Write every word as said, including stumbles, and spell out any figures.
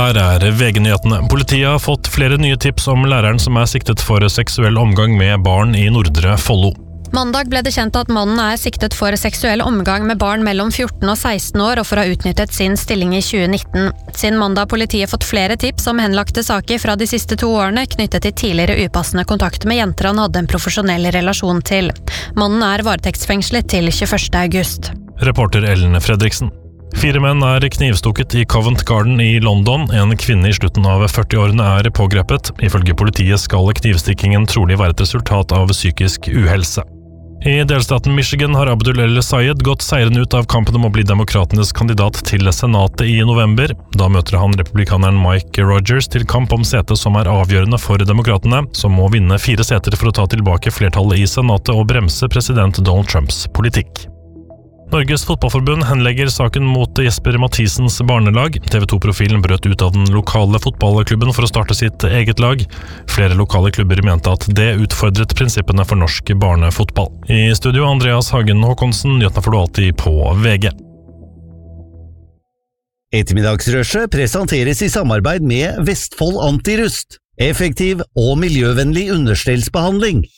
Her er V G-nyhetene. Politiet har fått flere nye tips om læreren som er siktet for seksuell omgang med barn i Nordre Follo. Mandag ble det kjent at mannen er siktet for seksuell omgang med barn mellom fjorten og seksten år og for å ha utnyttet sin stilling i tjue nitten. Siden mandag har politiet fått flere tips om henlagte saker fra de siste to årene knyttet til tidligere upassende kontakt med jenter han hadde en profesjonell relasjon til. Mannen er varetektsfengslet til tjueførste august. Reporter Ellen Fredriksen. Fire menn er knivstukket i Covent Garden i London. En kvinne i slutten av førti-årene er pågrepet. Ifølge politiet skal knivstikkingen trolig være et resultat av psykisk uhelse. I delstaten Michigan har Abdul El-Sayed gått seirende ut av kampen om å bli demokratenes kandidat til senatet i november. Da møter han republikaneren Mike Rogers til kamp om setet som er avgjørende for demokratene, som må vinne fire seter for å ta tilbake flertallet i senatet og bremse president Donald Trumps politikk. Norges fotballforbund henlegger saken mot Jesper Mathisens barnelag. T V to-profilen brøt ut av den lokale fotballklubben for å starte sitt eget lag. Flere lokale klubber mente at det utfordret prinsippene for norsk barnefotball. I studio Andreas Hagen Håkonsen, nyhetene får du alltid på V G. Ettermiddagsrushet presenteres i samarbeid med Vestfold Antirust. Effektiv og miljøvennlig understellsbehandling.